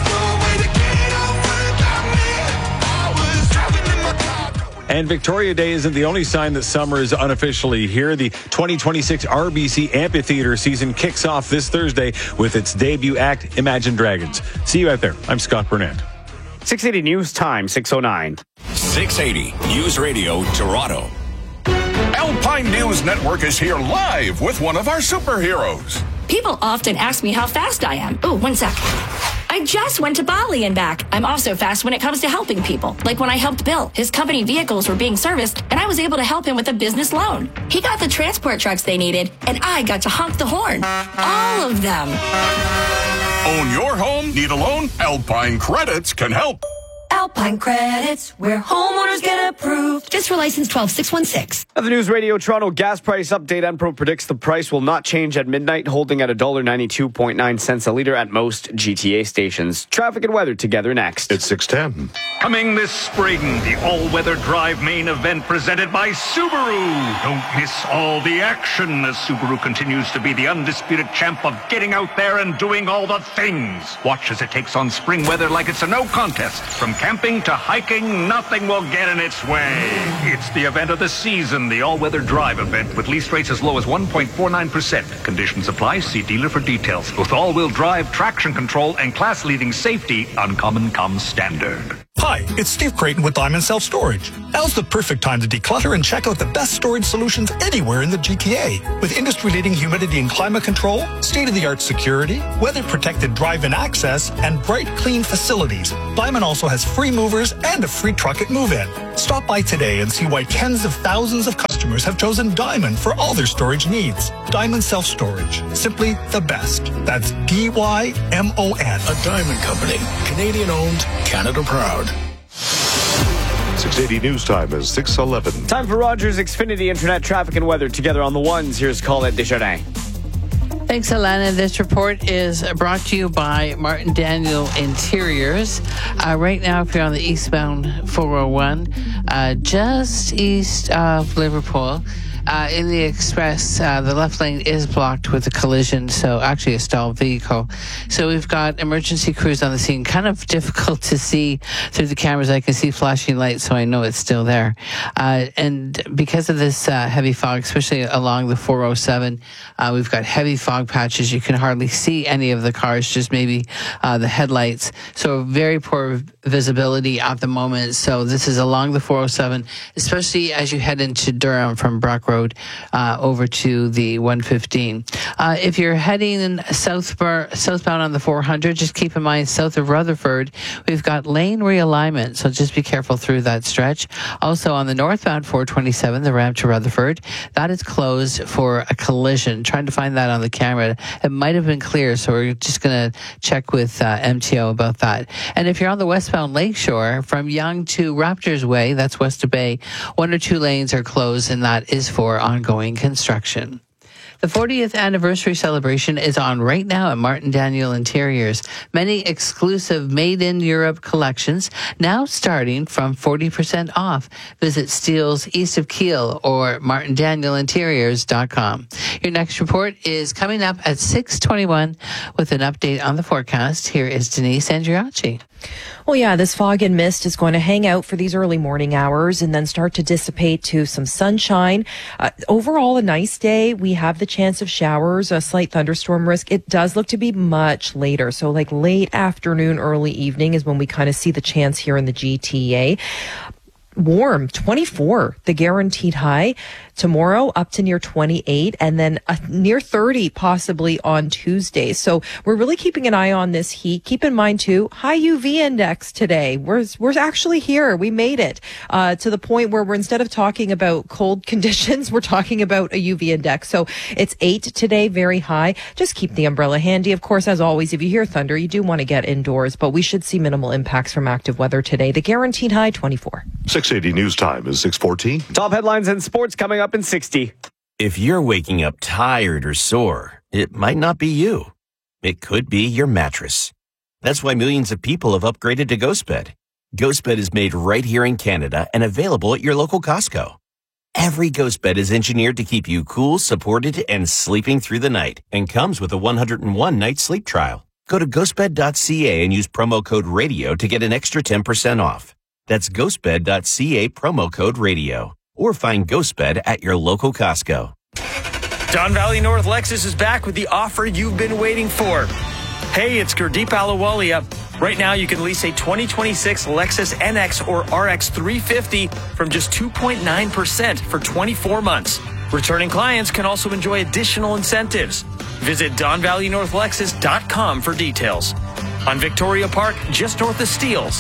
And Victoria Day isn't the only sign that summer is unofficially here. The twenty twenty-six R B C Amphitheater season kicks off this Thursday with its debut act, Imagine Dragons. See you out there. I'm Scott Burnett. six eighty News Time, six oh nine. six eighty News Radio, Toronto. Alpine News Network is here live with one of our superheroes. People often ask me how fast I am. Oh, one sec. I just went to Bali and back. I'm also fast when it comes to helping people. Like when I helped Bill. His company vehicles were being serviced, and I was able to help him with a business loan. He got the transport trucks they needed, and I got to honk the horn. All of them. Own your home? Need a loan? Alpine Credits can help. Alpine Credits, where homeowners get approved. Just for license twelve six one six. At the News Radio Toronto gas price update, Enpro predicts the price will not change at midnight, holding at one dollar ninety-two point nine cents a litre at most G T A stations. Traffic and weather together next. It's six ten. Coming this spring, the all-weather drive main event presented by Subaru. Don't miss all the action as Subaru continues to be the undisputed champ of getting out there and doing all the things. Watch as it takes on spring weather like it's a no contest. From camping to hiking, nothing will get in its way. It's the event of the season. Action, the all-weather drive event with lease rates as low as one point four nine percent. Conditions apply. See dealer for details. With all-wheel drive, traction control, and class-leading safety, Uncommon comes standard. Hi, it's Steve Creighton with Diamond Self Storage. Now's the perfect time to declutter and check out the best storage solutions anywhere in the G T A. With industry-leading humidity and climate control, state-of-the-art security, weather-protected drive-in access, and bright, clean facilities, Diamond also has free movers and a free truck at move-in. Stop by today and see why tens of thousands of customers have chosen Diamond for all their storage needs. Diamond Self Storage, simply the best. That's D Y M O N. A Diamond Company, Canadian-owned, Canada proud. six eighty News Time is six eleven. Time for Rogers Xfinity Internet traffic and weather together on the ones. Here's Colette Desjardins. Thanks, Alana. This report is brought to you by Martin Daniel Interiors. Uh, right now, if you're on the eastbound four oh one, uh, just east of Liverpool, Uh, in the express, uh, the left lane is blocked with a collision, so actually a stalled vehicle. So we've got emergency crews on the scene. Kind of difficult to see through the cameras. I can see flashing lights, so I know it's still there. Uh, and because of this uh, heavy fog, especially along the four oh seven, uh, we've got heavy fog patches. You can hardly see any of the cars, just maybe uh, the headlights. So very poor visibility at the moment. So this is along the four oh seven, especially as you head into Durham from Brock Road uh, over to the one fifteen. Uh, if you're heading southbound, southbound on the four hundred, just keep in mind south of Rutherford, we've got lane realignment, so just be careful through that stretch. Also on the northbound four twenty-seven, the ramp to Rutherford, that is closed for a collision. Trying to find that on the camera. It might have been clear, so we're just going to check with uh, M T O about that. And if you're on the westbound Lakeshore, from Yonge to Raptors Way, that's west of Bay, one or two lanes are closed, and that is for ongoing construction. The fortieth anniversary celebration is on right now at Martin Daniel Interiors. Many exclusive made-in-Europe collections now starting from forty percent off. Visit Steele's east of Kiel or martin daniel interiors dot com. Your next report is coming up at six twenty-one with an update on the forecast. Here is Denise Andriacci. Well, yeah, this fog and mist is going to hang out for these early morning hours and then start to dissipate to some sunshine. Uh, overall, a nice day. We have the chance of showers, a slight thunderstorm risk. It does look to be much later. So like late afternoon, early evening is when we kind of see the chance here in the G T A. Warm, twenty-four, the guaranteed high. Tomorrow up to near twenty-eight and then uh, near thirty possibly on Tuesday. So we're really keeping an eye on this heat. Keep in mind too, high U V index today. We're, we're actually here. We made it uh, to the point where we're instead of talking about cold conditions, we're talking about a U V index. So it's eight today, very high. Just keep the umbrella handy. Of course, as always, if you hear thunder, you do want to get indoors, but we should see minimal impacts from active weather today. The guaranteed high, twenty-four. six eighty News Time is six fourteen. Top headlines and sports coming up in sixty. If you're waking up tired or sore, it might not be you. It could be your mattress. That's why millions of people have upgraded to GhostBed. GhostBed is made right here in Canada and available at your local Costco. Every GhostBed is engineered to keep you cool, supported, and sleeping through the night, and comes with a one hundred one night sleep trial. Go to ghostbed dot c a and use promo code RADIO to get an extra ten percent off. That's ghostbed dot c a promo code RADIO. Or find GhostBed at your local Costco. Don Valley North Lexus is back with the offer you've been waiting for. Hey, it's Gurdeep Ahluwalia. Right now, you can lease a twenty twenty-six Lexus N X or R X three fifty from just two point nine percent for twenty-four months. Returning clients can also enjoy additional incentives. Visit don valley north lexus dot com for details. On Victoria Park, just north of Steeles.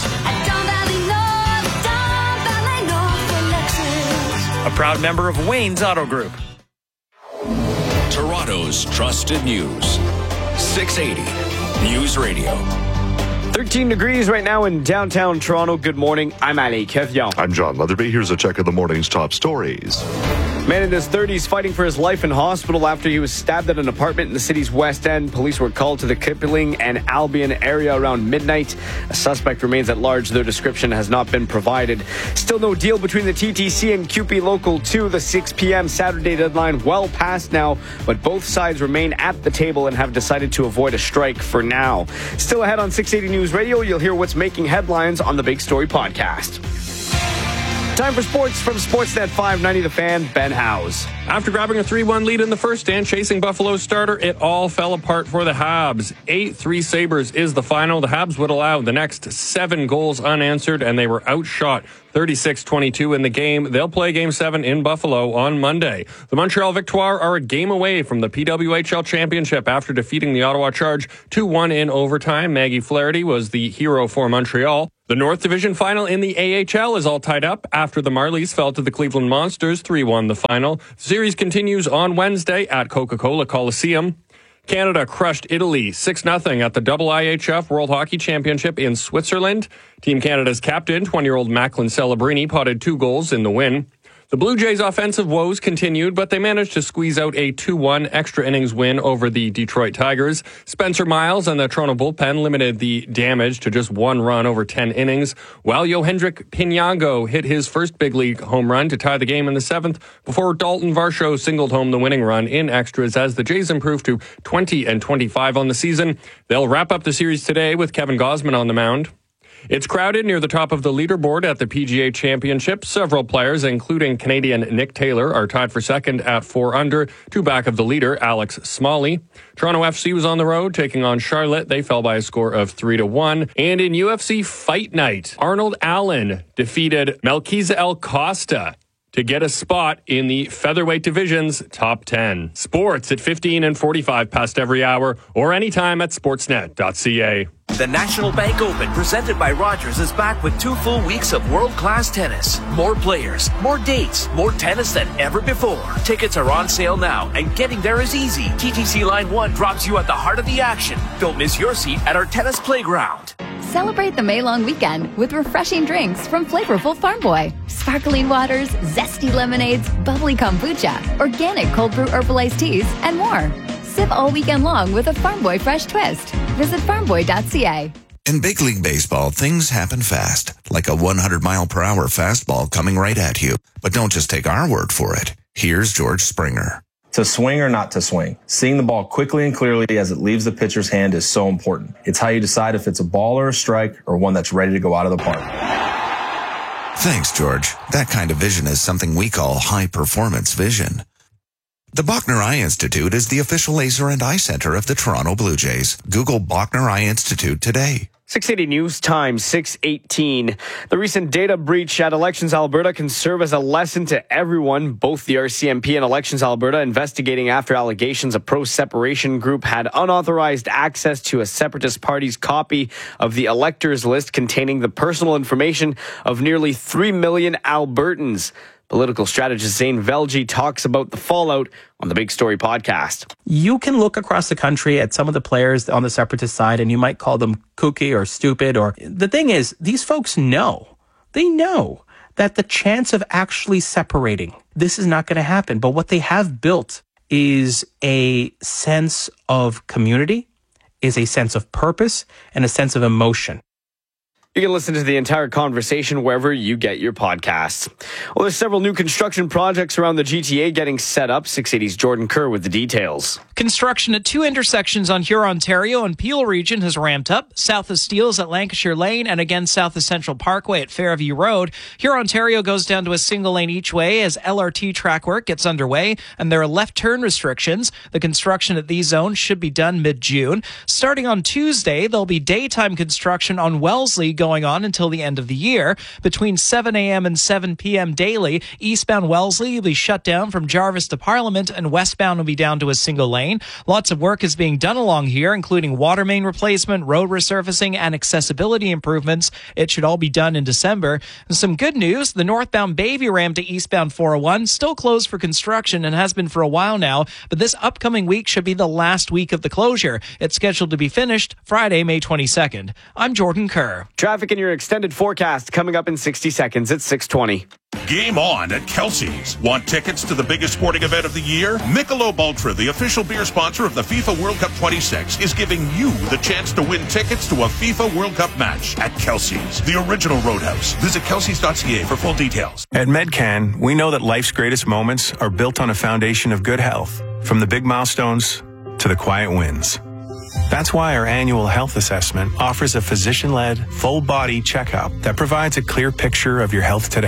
A proud member of Wayne's Auto Group. Toronto's trusted news. six eighty News Radio. thirteen degrees right now in downtown Toronto. Good morning. I'm Ali Kevian. I'm John Leatherby. Here's a check of the morning's top stories. Man in his thirties fighting for his life in hospital after he was stabbed at an apartment in the city's West End. Police were called to the Kipling and Albion area around midnight. A suspect remains at large. Their description has not been provided. Still no deal between the T T C and C U P E Local two. The six p.m. Saturday deadline well past now, but both sides remain at the table and have decided to avoid a strike for now. Still ahead on six eighty News Radio, you'll hear what's making headlines on the Big Story podcast. Time for sports from Sportsnet five ninety The Fan, Ben Howes. After grabbing a three one lead in the first and chasing Buffalo's starter, it all fell apart for the Habs. eight three Sabres is the final. The Habs would allow the next seven goals unanswered, and they were outshot thirty-six twenty-two in the game. They'll play Game seven in Buffalo on Monday. The Montreal Victoire are a game away from the P W H L Championship after defeating the Ottawa Charge two one in overtime. Maggie Flaherty was the hero for Montreal. The North Division final in the A H L is all tied up after the Marlies fell to the Cleveland Monsters three one the final. The series continues on Wednesday at Coca-Cola Coliseum. Canada crushed Italy six nothing at the double I H F World Hockey Championship in Switzerland. Team Canada's captain, twenty-year-old Macklin Celebrini, potted two goals in the win. The Blue Jays' offensive woes continued, but they managed to squeeze out a two one extra innings win over the Detroit Tigers. Spencer Miles and the Toronto bullpen limited the damage to just one run over ten innings, while Yohendrick Pinango hit his first big league home run to tie the game in the seventh before Dalton Varsho singled home the winning run in extras as the Jays improved to twenty and twenty-five on the season. They'll wrap up the series today with Kevin Gausman on the mound. It's crowded near the top of the leaderboard at the P G A Championship. Several players, including Canadian Nick Taylor, are tied for second at four under, two back of the leader, Alex Smalley. Toronto F C was on the road taking on Charlotte. They fell by a score of three to one. And in U F C Fight Night, Arnold Allen defeated Melquiza El Costa to get a spot in the featherweight division's top ten. Sports at fifteen and forty-five past every hour or anytime at sportsnet dot c a. The National Bank Open, presented by Rogers, is back with two full weeks of world-class tennis. More players, more dates, more tennis than ever before. Tickets are on sale now, and getting there is easy. T T C Line one drops you at the heart of the action. Don't miss your seat at our tennis playground. Celebrate the May-long weekend with refreshing drinks from flavorful Farm Boy. Sparkling waters, zesty lemonades, bubbly kombucha, organic cold brew herbal iced teas, and more. Sip all weekend long with a Farm Boy fresh twist. Visit farm boy dot c a. In big league baseball, things happen fast, like a one hundred mile per hour fastball coming right at you. But don't just take our word for it. Here's George Springer. To swing or not to swing, seeing the ball quickly and clearly as it leaves the pitcher's hand is so important. It's how you decide if it's a ball or a strike or one that's ready to go out of the park. Thanks, George. That kind of vision is something we call high-performance vision. The Bachner Eye Institute is the official laser and eye center of the Toronto Blue Jays. Google Bachner Eye Institute today. six eighty News Time, six eighteen. The recent data breach at Elections Alberta can serve as a lesson to everyone. Both the R C M P and Elections Alberta investigating after allegations a pro-separation group had unauthorized access to a separatist party's copy of the electors list containing the personal information of nearly three million Albertans. Political strategist Zane Velji talks about the fallout on the Big Story podcast. You can look across the country at some of the players on the separatist side and you might call them kooky or stupid. Or the thing is, these folks know, they know that the chance of actually separating, this is not going to happen. But what they have built is a sense of community, is a sense of purpose, and a sense of emotion. You can listen to the entire conversation wherever you get your podcasts. Well, there's several new construction projects around the G T A getting set up. six eighty's Jordan Kerr with the details. Construction at two intersections on Hurontario and Peel region has ramped up. South of Steeles at Lancashire Lane and again south of Central Parkway at Fairview Road. Hurontario goes down to a single lane each way as L R T track work gets underway and there are left turn restrictions. The construction at these zones should be done mid-June. Starting on Tuesday, there'll be daytime construction on Wellesley going going on until the end of the year. Between seven a.m. and seven p.m. daily, eastbound Wellesley will be shut down from Jarvis to Parliament and westbound will be down to a single lane. Lots of work is being done along here, including water main replacement, road resurfacing, and accessibility improvements. It should all be done in December. And some good news, the northbound Bayview ramp to eastbound four oh one still closed for construction and has been for a while now, but this upcoming week should be the last week of the closure. It's scheduled to be finished Friday, May twenty-second. I'm Jordan Kerr. Traffic in your extended forecast coming up in sixty seconds at six twenty. Game on at Kelsey's. Want tickets to the biggest sporting event of the year? Michelob Ultra, the official beer sponsor of the FIFA World Cup twenty-six, is giving you the chance to win tickets to a FIFA World Cup match at Kelsey's, the original Roadhouse. Visit kelseys dot c a for full details. At Medcan, we know that life's greatest moments are built on a foundation of good health, from the big milestones to the quiet wins. That's why our annual health assessment offers a physician-led, full-body checkup that provides a clear picture of your health today.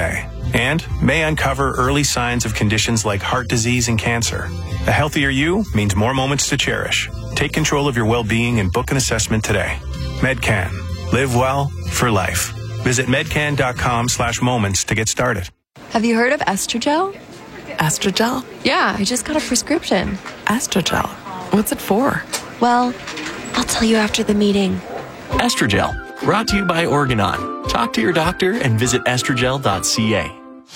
and may uncover early signs of conditions like heart disease and cancer. A healthier you means more moments to cherish. Take control of your well-being and book an assessment today. Medcan. Live well for life. Visit medcan.com slash moments to get started. Have you heard of Estrogel? Estrogel? Yeah, I just got a prescription. Estrogel? What's it for? Well, I'll tell you after the meeting. Estrogel, brought to you by Organon. Talk to your doctor and visit estrogel dot c a.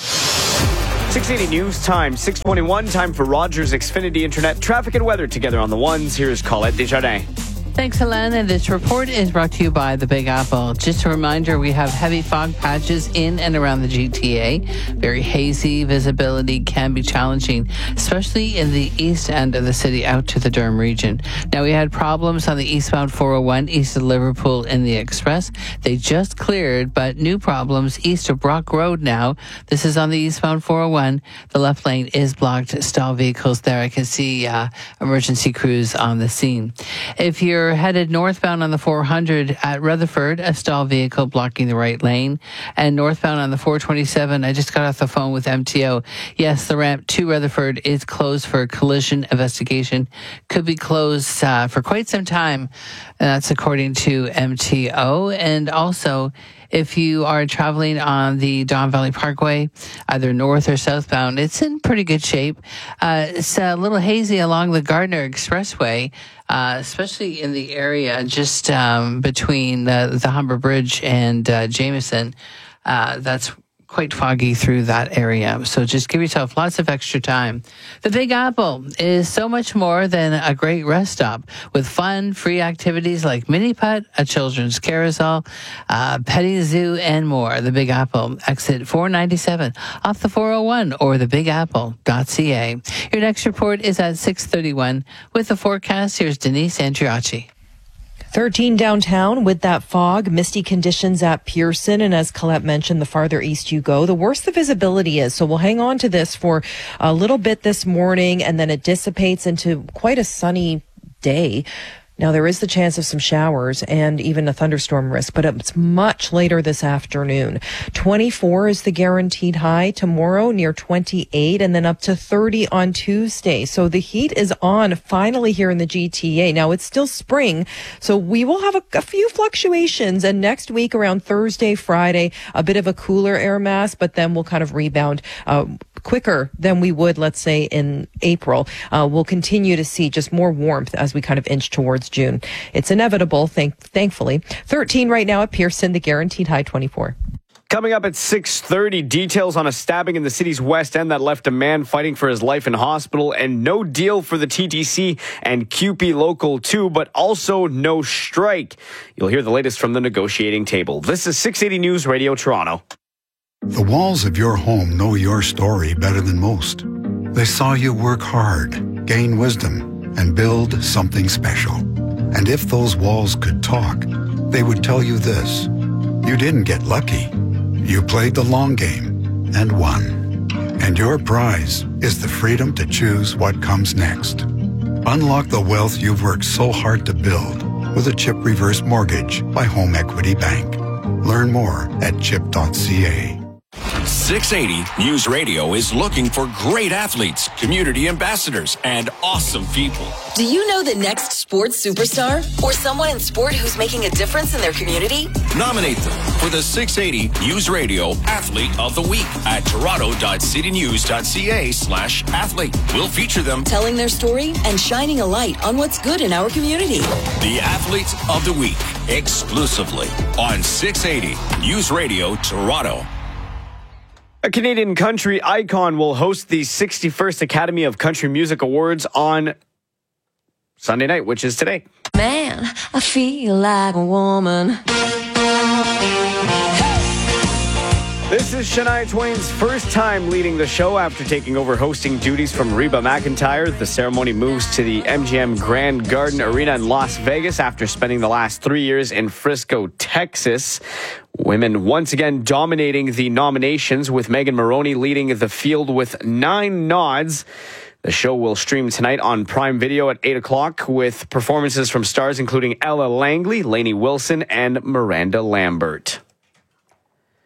six eighty News Time, six twenty-one, time for Rogers Xfinity Internet traffic and weather together on the ones. Here's Colette Desjardins. Thanks, Helene. And this report is brought to you by the Big Apple. Just a reminder, we have heavy fog patches in and around the G T A. Very hazy visibility can be challenging, especially in the east end of the city out to the Durham region. Now, we had problems on the eastbound four oh one east of Liverpool in the Express. They just cleared, but new problems east of Brock Road now. This is on the eastbound four oh one. The left lane is blocked. Stall vehicles there. I can see uh, emergency crews on the scene. If you're headed northbound on the four hundred at Rutherford, a stall vehicle blocking the right lane. And northbound on the four twenty-seven, I just got off the phone with M T O. Yes, the ramp to Rutherford is closed for a collision investigation. Could be closed uh, for quite some time. And that's according to M T O. And also, if you are traveling on the Don Valley Parkway, either north or southbound, it's in pretty good shape. Uh, it's a little hazy along the Gardner Expressway, uh, especially in the area just um, between uh, the Humber Bridge and uh, Jameson. Uh, that's quite foggy through that area. So just give yourself lots of extra time. The Big Apple is so much more than a great rest stop with fun, free activities like mini putt, a children's carousel, uh, petting zoo, and more. The Big Apple, exit four ninety-seven off the four oh one or the big apple dot c a. Your next report is at six thirty-one. With the forecast, here's Denise Andriacci. thirteen downtown with that fog, misty conditions at Pearson. And as Colette mentioned, the farther east you go, the worse the visibility is. So we'll hang on to this for a little bit this morning, and then it dissipates into quite a sunny day. Now, there is the chance of some showers and even a thunderstorm risk, but it's much later this afternoon. twenty-four is the guaranteed high tomorrow, near twenty-eight, and then up to thirty on Tuesday. So the heat is on finally here in the G T A. Now, it's still spring, so we will have a, a few fluctuations. And next week, around Thursday, Friday, a bit of a cooler air mass, but then we'll kind of rebound uh, quicker than we would, let's say, in April. Uh, we'll continue to see just more warmth as we kind of inch towards June. It's inevitable, thank, thankfully. thirteen right now at Pearson, the guaranteed high twenty-four. Coming up at six thirty, details on a stabbing in the city's west end that left a man fighting for his life in hospital, and no deal for the T T C and C U P E Local two, but also no strike. You'll hear the latest from the negotiating table. This is six eighty News Radio Toronto. The walls of your home know your story better than most. They saw you work hard, gain wisdom, and build something special. And if those walls could talk, they would tell you this: you didn't get lucky. You played the long game and won. And your prize is the freedom to choose what comes next. Unlock the wealth you've worked so hard to build with a CHIP Reverse Mortgage by Home Equity Bank. Learn more at chip dot c a. six eighty News Radio is looking for great athletes, community ambassadors, and awesome people. Do you know the next sports superstar or someone in sport who's making a difference in their community? Nominate them for the six eighty News Radio Athlete of the Week at toronto dot city news dot c a slash athlete. We'll feature them telling their story and shining a light on what's good in our community. The Athlete of the Week, exclusively on six eighty News Radio Toronto. A Canadian country icon will host the sixty-first Academy of Country Music Awards on Sunday night, which is today. Man, I feel like a woman. This is Shania Twain's first time leading the show after taking over hosting duties from Reba McEntire. The ceremony moves to the M G M Grand Garden Arena in Las Vegas after spending the last three years in Frisco, Texas. Women once again dominating the nominations, with Megan Moroney leading the field with nine nods. The show will stream tonight on Prime Video at eight o'clock with performances from stars including Ella Langley, Lainey Wilson, and Miranda Lambert.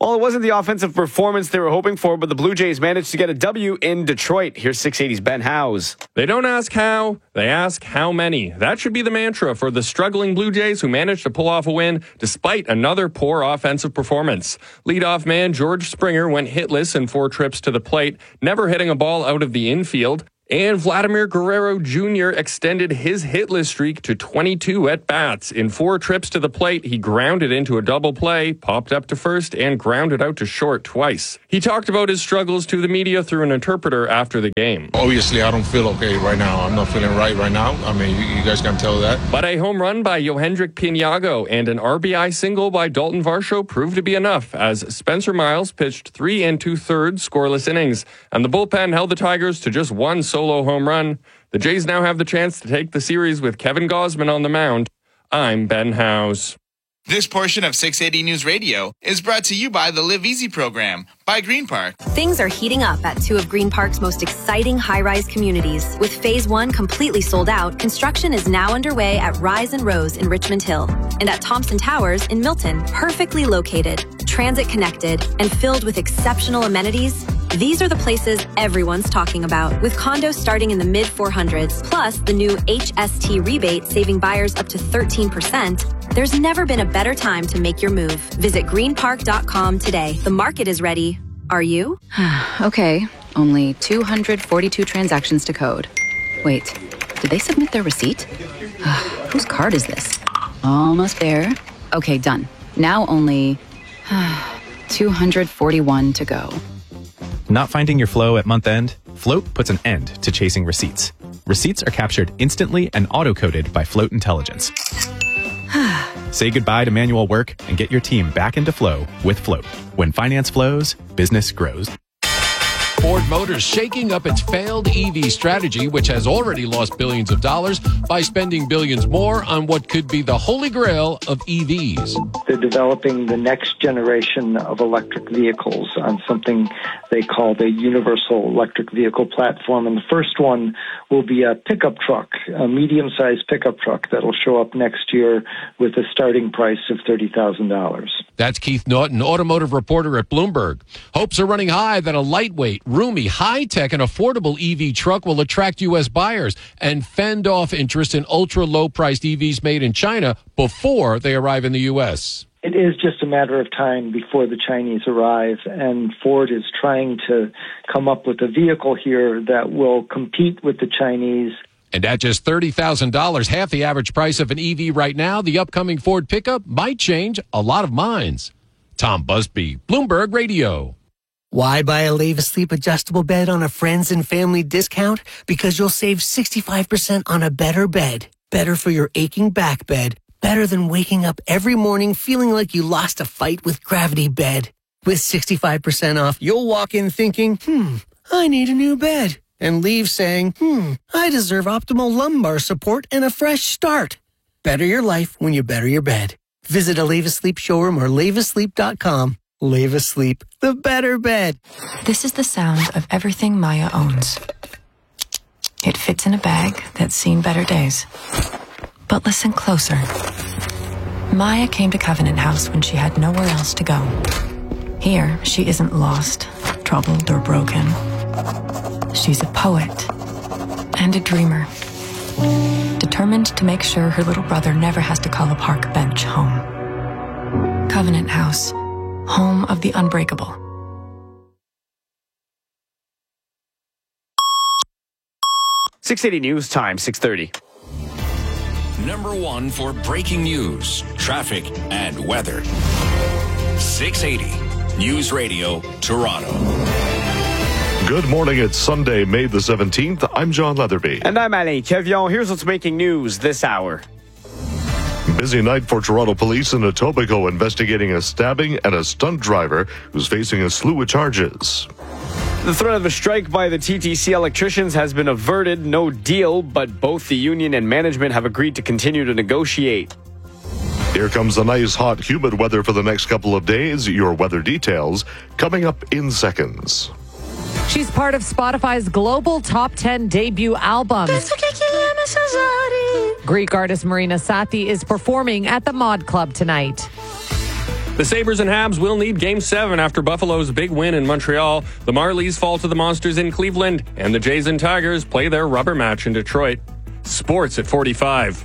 Well, it wasn't the offensive performance they were hoping for, but the Blue Jays managed to get a W in Detroit. Here's six eighty's Ben Howes. They don't ask how, they ask how many. That should be the mantra for the struggling Blue Jays who managed to pull off a win despite another poor offensive performance. Leadoff man George Springer went hitless in four trips to the plate, never hitting a ball out of the infield. And Vladimir Guerrero Junior extended his hitless streak to twenty-two at-bats. In four trips to the plate, he grounded into a double play, popped up to first, and grounded out to short twice. He talked about his struggles to the media through an interpreter after the game. Obviously, I don't feel okay right now. I'm not feeling right right now. I mean, you, you guys can tell that. But a home run by Yohendrick Piniago and an R B I single by Dalton Varsho proved to be enough as Spencer Miles pitched three and two-thirds scoreless innings, and the bullpen held the Tigers to just one solo home run. The Jays now have the chance to take the series with Kevin Gausman on the mound. I'm Ben Howes. This portion of six eighty News Radio is brought to you by the Live Easy program by Green Park. Things are heating up at two of Green Park's most exciting high-rise communities. With phase one completely sold out, construction is now underway at Rise and Rose in Richmond Hill and at Thompson Towers in Milton. Perfectly located, transit connected, and filled with exceptional amenities, these are the places everyone's talking about. With condos starting in the mid four hundreds, plus the new H S T rebate saving buyers up to thirteen percent, there's never been a better time to make your move. Visit green park dot com today. The market is ready. Are you? Okay, only two hundred forty-two transactions to code. Wait, did they submit their receipt? Whose card is this? Almost there. Okay, done. Now only two hundred forty-one to go. Not finding your flow at month end? Float puts an end to chasing receipts. Receipts are captured instantly and auto-coded by Float Intelligence. Say goodbye to manual work and get your team back into flow with Float. When finance flows, business grows. Ford Motors shaking up its failed E V strategy, which has already lost billions of dollars, by spending billions more on what could be the holy grail of E Vs. They're developing the next generation of electric vehicles on something they call the Universal Electric Vehicle Platform. And the first one will be a pickup truck, a medium-sized pickup truck that'll show up next year with a starting price of thirty thousand dollars. That's Keith Norton, automotive reporter at Bloomberg. Hopes are running high that a lightweight, roomy, high-tech, and affordable E V truck will attract U S buyers and fend off interest in ultra-low-priced E Vs made in China before they arrive in the U S. It is just a matter of time before the Chinese arrive, and Ford is trying to come up with a vehicle here that will compete with the Chinese. And at just thirty thousand dollars, half the average price of an E V right now, the upcoming Ford pickup might change a lot of minds. Tom Busby, Bloomberg Radio. Why buy a Leave Asleep adjustable bed on a friends and family discount? Because you'll save sixty-five percent on a better bed. Better for your aching back bed. Better than waking up every morning feeling like you lost a fight with Gravity Bed. With sixty-five percent off, you'll walk in thinking, hmm, I need a new bed. And leave saying, hmm, I deserve optimal lumbar support and a fresh start. Better your life when you better your bed. Visit a Leave Asleep showroom or leave asleep dot com. Leave Asleep, the better bed. This is the sound of everything Maya owns. It fits in a bag that's seen better days. But listen closer. Maya came to Covenant House when she had nowhere else to go. Here, she isn't lost, troubled, or broken. She's a poet and a dreamer, determined to make sure her little brother never has to call a park bench home. Covenant House, home of the unbreakable. six eighty News Time, six thirty. Number one for breaking news, traffic, and weather. six eighty News Radio, Toronto. Good morning. It's Sunday, May the seventeenth. I'm John Leatherby. And I'm Alain Kevion. Here's what's making news this hour. Busy night for Toronto police in Etobicoke investigating a stabbing and a stunt driver who's facing a slew of charges. The threat of a strike by the T T C electricians has been averted. No deal, but both the union and management have agreed to continue to negotiate. Here comes the nice, hot, humid weather for the next couple of days. Your weather details coming up in seconds. She's part of Spotify's global top ten debut album. Greek artist Marina Sathi is performing at the Mod Club tonight. The Sabres and Habs will need Game seven after Buffalo's big win in Montreal. The Marlies fall to the Monsters in Cleveland, and the Jays and Tigers play their rubber match in Detroit. Sports at forty-five.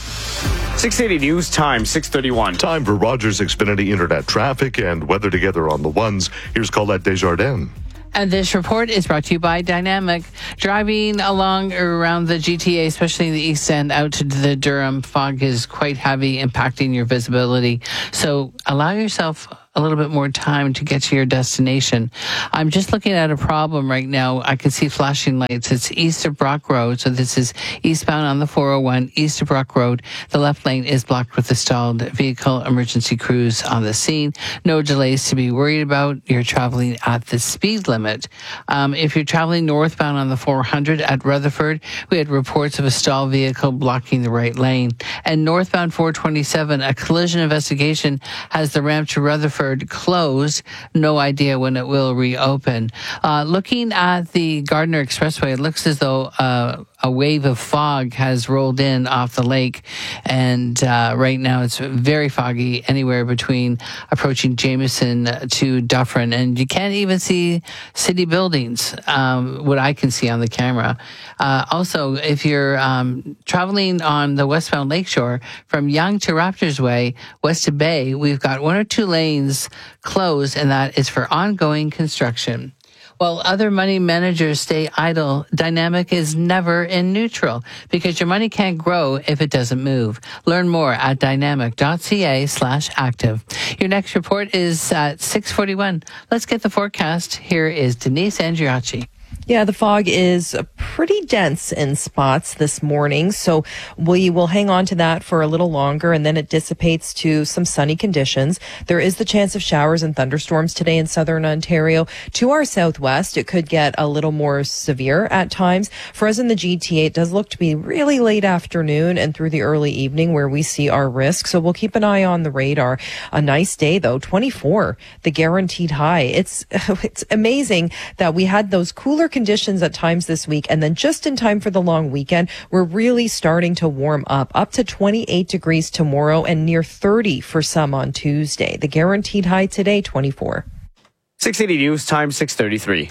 six eighty News Time, six thirty-one. Time for Rogers Xfinity Internet traffic and weather together on the ones. Here's Colette Desjardins. And this report is brought to you by Dynamic. Driving along around the G T A, especially in the east end out to the Durham, fog is quite heavy, impacting your visibility. So allow yourself a little bit more time to get to your destination. I'm just looking at a problem right now. I can see flashing lights. It's east of Brock Road. So this is eastbound on the four oh one, east of Brock Road. The left lane is blocked with a stalled vehicle. Emergency crews on the scene. No delays to be worried about. You're traveling at the speed limit. Um, if you're traveling northbound on the four hundred at Rutherford, we had reports of a stalled vehicle blocking the right lane. And northbound four twenty-seven, a collision investigation has the ramp to Rutherford closed. No idea when it will reopen. Uh, looking at the Gardiner Expressway, it looks as though uh, a wave of fog has rolled in off the lake. And uh, right now it's very foggy anywhere between approaching Jameson to Dufferin. And you can't even see city buildings, um, what I can see on the camera. Uh, also, if you're um, traveling on the westbound lakeshore from Yonge to Raptors Way, west to Bay, we've got one or two lanes closed, and that is for ongoing construction. While other money managers stay idle, Dynamic is never in neutral because your money can't grow if it doesn't move. Learn more at dynamic.ca slash active. Your next report is at six forty-one. Let's get the forecast. Here is Denise Andriachi. Yeah, the fog is pretty dense in spots this morning, so we will hang on to that for a little longer, and then it dissipates to some sunny conditions. There is the chance of showers and thunderstorms today in southern Ontario. To our southwest, it could get a little more severe at times. For us in the G T A, it does look to be really late afternoon and through the early evening where we see our risk, so we'll keep an eye on the radar. A nice day, though, twenty-four, the guaranteed high. It's, it's amazing that we had those cooler conditions at times this week, and then just in time for the long weekend, we're really starting to warm up, up to twenty-eight degrees tomorrow and near thirty for some on Tuesday. The guaranteed high today, twenty-four. six eighty News Time, six thirty-three.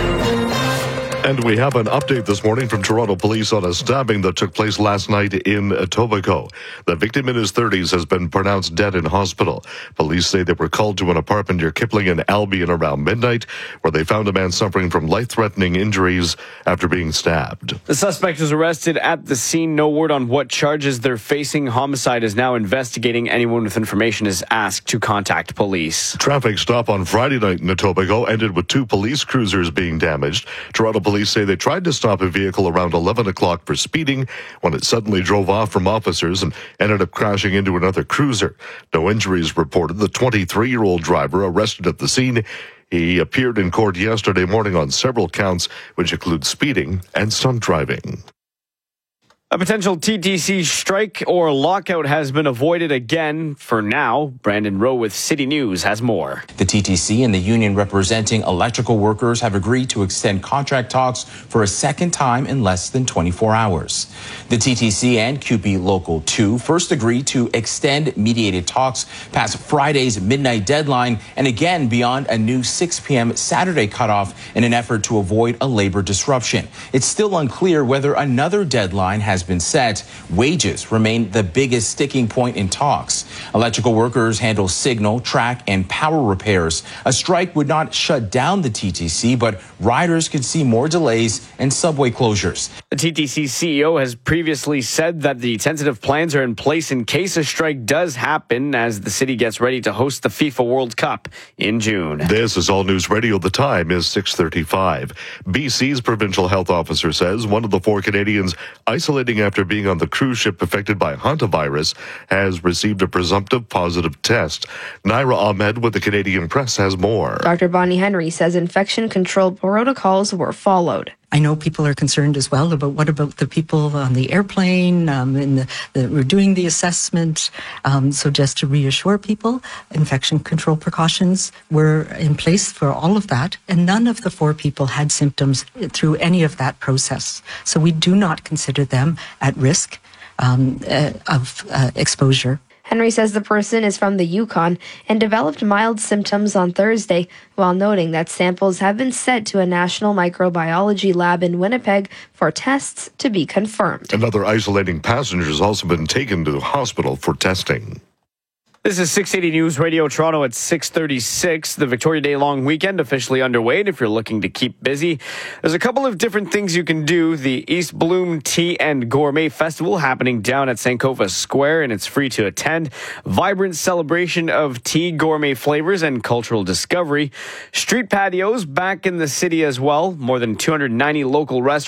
And we have an update this morning from Toronto Police on a stabbing that took place last night in Etobicoke. The victim in his thirties has been pronounced dead in hospital. Police say they were called to an apartment near Kipling and Albion around midnight, where they found a man suffering from life-threatening injuries after being stabbed. The suspect was arrested at the scene. No word on what charges they're facing. Homicide is now investigating. Anyone with information is asked to contact police. Traffic stop on Friday night in Etobicoke ended with two police cruisers being damaged. Toronto Police say they tried to stop a vehicle around eleven o'clock for speeding when it suddenly drove off from officers and ended up crashing into another cruiser. No injuries reported. The twenty-three-year-old driver arrested at the scene. He appeared in court yesterday morning on several counts, which include speeding and stunt driving. A potential T T C strike or lockout has been avoided again for now. Brandon Rowe with City News has more. The T T C and the union representing electrical workers have agreed to extend contract talks for a second time in less than twenty-four hours. The T T C and C U P E Local two first agreed to extend mediated talks past Friday's midnight deadline and again beyond a new six p.m. Saturday cutoff in an effort to avoid a labor disruption. It's still unclear whether another deadline has been set. Wages remain the biggest sticking point in talks. Electrical workers handle signal, track, and power repairs. A strike would not shut down the T T C, but riders could see more delays and subway closures. The T T C C E O has previously said that the tentative plans are in place in case a strike does happen as the city gets ready to host the FIFA World Cup in June. This is All News Radio. The time is six thirty-five. B C's provincial health officer says one of the four Canadians isolating after being on the cruise ship affected by hantavirus has received a presumptive positive test. Naira Ahmed with the Canadian Press has more. Doctor Bonnie Henry says infection control protocols were followed. I know people are concerned as well about what about the people on the airplane um, and the, the, we're doing the assessment. Um, so just to reassure people, infection control precautions were in place for all of that, and none of the four people had symptoms through any of that process. So we do not consider them at risk um, uh, of uh, exposure. Henry says the person is from the Yukon and developed mild symptoms on Thursday, while noting that samples have been sent to a national microbiology lab in Winnipeg for tests to be confirmed. Another isolating passenger has also been taken to the hospital for testing. This is six eighty News Radio Toronto at six thirty-six. The Victoria Day long weekend officially underway. And if you're looking to keep busy, there's a couple of different things you can do. The East Bloom Tea and Gourmet Festival happening down at Sankofa Square, and it's free to attend. Vibrant celebration of tea, gourmet flavors, and cultural discovery. Street patios back in the city as well. More than two hundred ninety local restaurants